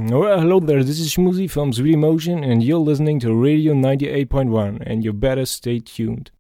Well, hello there, this is Schmoozy from Sweet Emotion, and you're listening to Radio 98.1, and you better stay tuned.